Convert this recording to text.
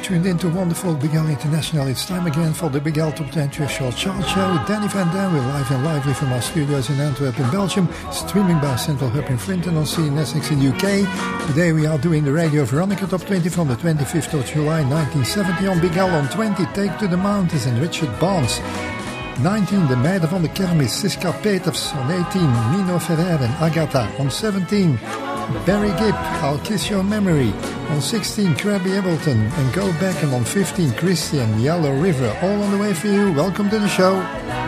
tuned in to wonderful Big L International. It's time again for the Big L Top 20 Short Chart Show. Danny Van Dam, we're live and lively from our studios in Antwerp in Belgium, streaming by Central Hub in Frinton on CNSX in UK. Today we are doing the Radio Veronica Top 20 from the 25th of July 1970 on Big L. On 20, Take to the Mountains and Richard Barnes. 19, De Meiden van de Kermis, Siska Peters. On 18, Nino Ferrer and Agatha. On 17, Barry Gibb, I'll Kiss Your Memory. On 16, Krabby Appleton and Go Back. And on 15, Christian, Yellow River. All on the way for you. Welcome to the show.